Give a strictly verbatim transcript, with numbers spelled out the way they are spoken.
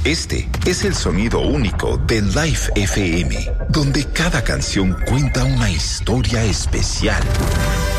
Este es el sonido único de Life F M, donde cada canción cuenta una historia especial.